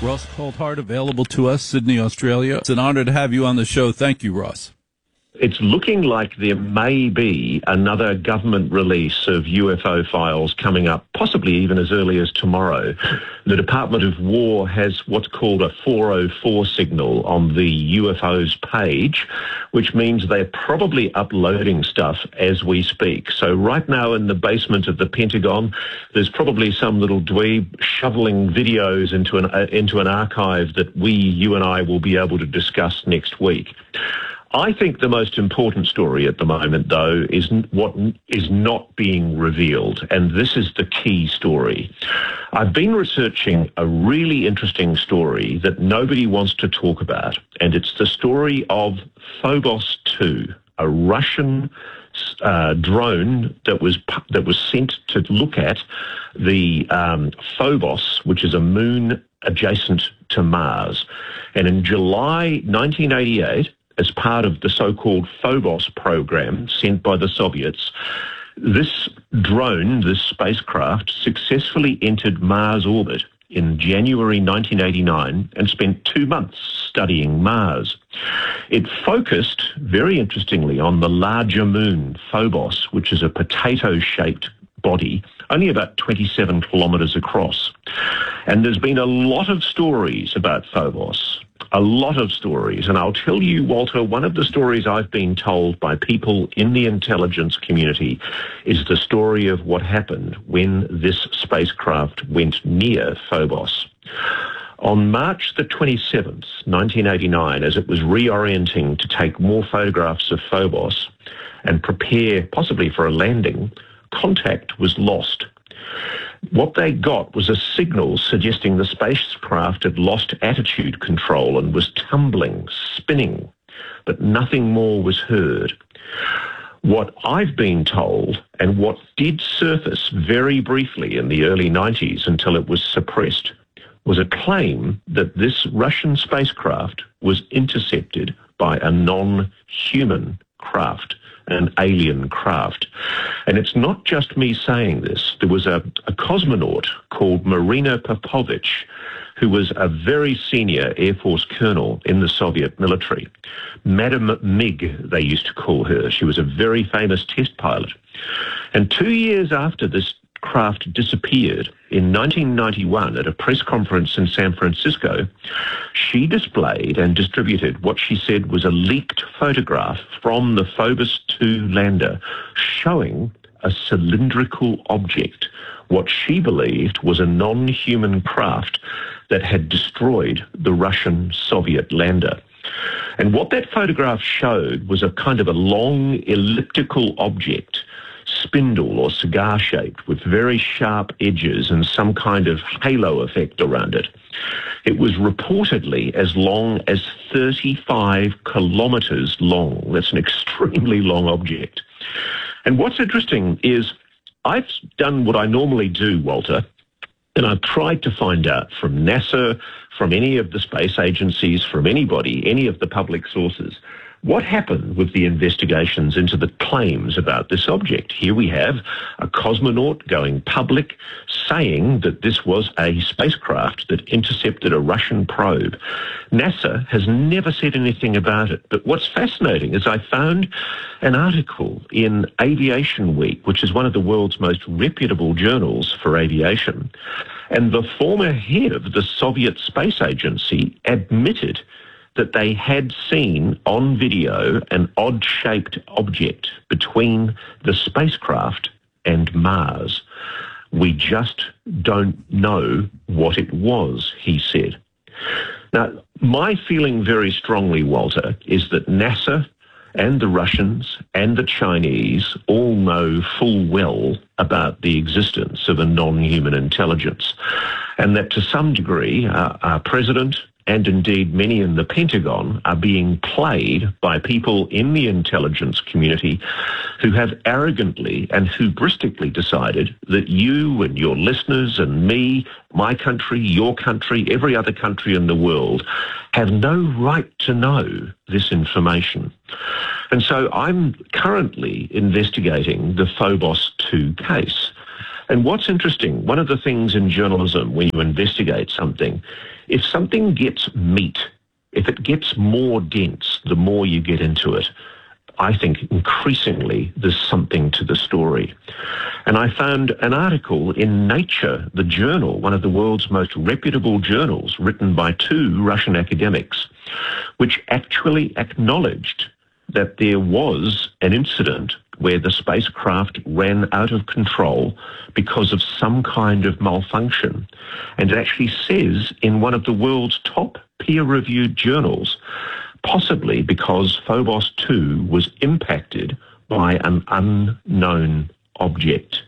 Ross Coulthart, available to us, Sydney, Australia. It's an honor to have you on the show. Thank you, Ross. It's looking like there may be another government release of UFO files coming up, possibly even as early as tomorrow. The Department of War has what's called a 404 signal on the UFOs page, which means they're probably uploading stuff as we speak. So right now in the basement of the Pentagon, there's probably some little dweeb shoveling videos into an archive that you and I will be able to discuss next week. I think the most important story at the moment, though, is what is not being revealed, and this is the key story. I've been researching a really interesting story that nobody wants to talk about, and it's the story of Phobos 2, a Russian drone that was sent to look at the Phobos, which is a moon adjacent to Mars. And in July 1988, as part of the so-called Phobos program sent by the Soviets, this drone, this spacecraft, successfully entered Mars orbit in January 1989 and spent 2 months studying Mars. It focused, very interestingly, on the larger moon, Phobos, which is a potato-shaped body, only about 27 kilometres across. And there's been a lot of stories about Phobos. A lot of stories. And I'll tell you, Walter, one of the stories I've been told by people in the intelligence community is the story of what happened when this spacecraft went near Phobos. On March the 27th, 1989, as it was reorienting to take more photographs of Phobos and prepare possibly for a landing, contact was lost. What they got was a signal suggesting the spacecraft had lost attitude control and was tumbling, spinning, but nothing more was heard. What I've been told, and what did surface very briefly in the early 90s until it was suppressed, was a claim that this Russian spacecraft was intercepted by a non-human craft, an alien craft. And it's not just me saying this. There was a cosmonaut called Marina Popovich, who was a very senior Air Force colonel in the Soviet military. Madame Mig, they used to call her. She was a very famous test pilot. And 2 years after this craft disappeared, in 1991, at a press conference in San Francisco, she displayed and distributed what she said was a leaked photograph from the Phobos 2 lander showing a cylindrical object, what she believed was a non-human craft that had destroyed the Russian Soviet lander. And what that photograph showed was a kind of a long elliptical object, spindle or cigar-shaped, with very sharp edges and some kind of halo effect around it. It was reportedly as long as 35 kilometres long. That's an extremely long object. And what's interesting is I've done what I normally do, Walter, and I've tried to find out from NASA, from any of the space agencies, from anybody, any of the public sources, what happened with the investigations into the claims about this object? Here we have a cosmonaut going public saying that this was a spacecraft that intercepted a Russian probe. NASA has never said anything about it. But what's fascinating is I found an article in Aviation Week, which is one of the world's most reputable journals for aviation, and the former head of the Soviet Space Agency admitted that they had seen on video an odd-shaped object between the spacecraft and Mars. We just don't know what it was, he said. Now, my feeling very strongly, Walter, is that NASA and the Russians and the Chinese all know full well about the existence of a non-human intelligence, and that to some degree our president and indeed many in the Pentagon are being played by people in the intelligence community who have arrogantly and hubristically decided that you and your listeners and me, my country, your country, every other country in the world have no right to know this information. And so I'm currently investigating the Phobos 2 case. And what's interesting, one of the things in journalism when you investigate something if something gets meat, if it gets more dense, the more you get into it, I think increasingly there's something to the story. And I found an article in Nature, the journal, one of the world's most reputable journals, written by 2 Russian academics, which actually acknowledged that there was an incident where the spacecraft ran out of control because of some kind of malfunction. And it actually says in one of the world's top peer-reviewed journals, possibly because Phobos 2 was impacted by an unknown object.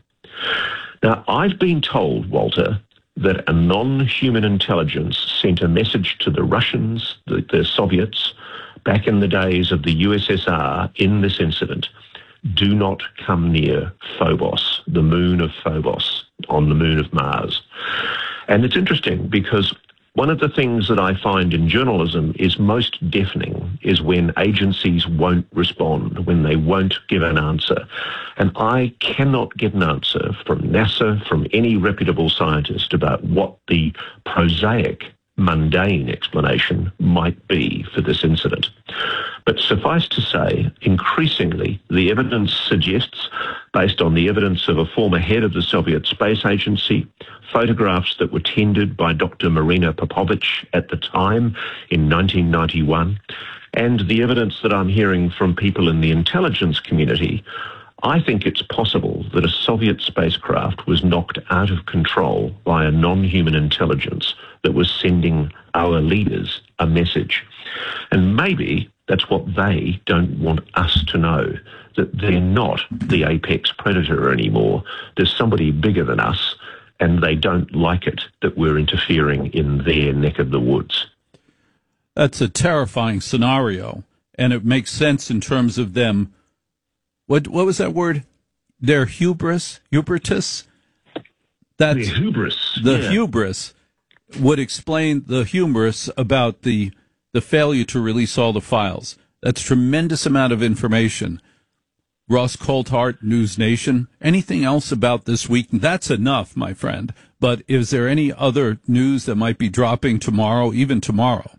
Now, I've been told, Walter, that a non-human intelligence sent a message to the Russians, the Soviets, back in the days of the USSR in this incident: do not come near Phobos, the moon of Phobos, on the moon of Mars. And it's interesting because one of the things that I find in journalism is most deafening is when agencies won't respond, when they won't give an answer. And I cannot get an answer from NASA, from any reputable scientist, about what the prosaic, mundane explanation might be for this incident. But suffice to say, increasingly, the evidence suggests, based on the evidence of a former head of the Soviet Space Agency, photographs that were tendered by Dr. Marina Popovich at the time in 1991, and the evidence that I'm hearing from people in the intelligence community, I think it's possible that a Soviet spacecraft was knocked out of control by a non-human intelligence that was sending our leaders a message. And maybe that's what they don't want us to know, that they're not the apex predator anymore. There's somebody bigger than us, and they don't like it that we're interfering in their neck of the woods. That's a terrifying scenario, and it makes sense in terms of them. What was that word? Their hubris? That's the hubris. The hubris would explain the hubris about the failure to release all the files. That's a tremendous amount of information. Ross Coulthart, News Nation. Anything else about this week? That's enough, my friend. But is there any other news that might be dropping tomorrow, even tomorrow?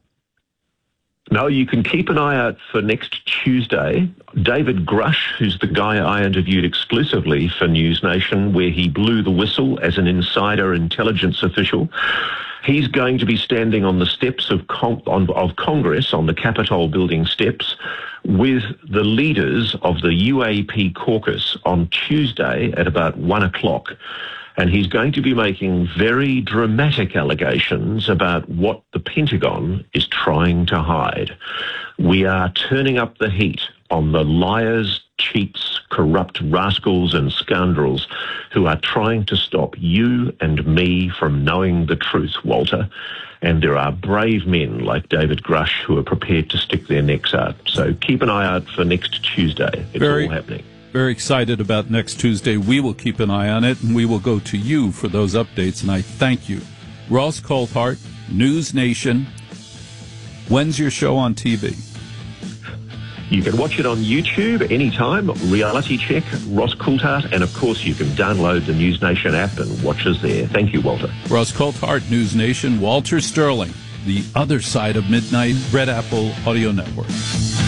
No, you can keep an eye out for next Tuesday. David Grush, who's the guy I interviewed exclusively for News Nation, where he blew the whistle as an insider intelligence official, he's going to be standing on the steps of Congress, on the Capitol building steps, with the leaders of the UAP caucus on Tuesday at about 1 o'clock. And he's going to be making very dramatic allegations about what the Pentagon is trying to hide. We are turning up the heat on the liars, cheats, corrupt rascals and scoundrels who are trying to stop you and me from knowing the truth, Walter. And there are brave men like David Grush who are prepared to stick their necks out. So keep an eye out for next Tuesday. It's all happening. Very excited about next Tuesday. We will keep an eye on it, and we will go to you for those updates, and I thank you. Ross Coulthart, News Nation. When's your show on TV? You can watch it on YouTube anytime, Reality Check, Ross Coulthart, and of course you can download the News Nation app and watch us there. Thank you, Walter. Ross Coulthart, News Nation, Walter Sterling, The Other Side of Midnight, Red Apple Audio Network.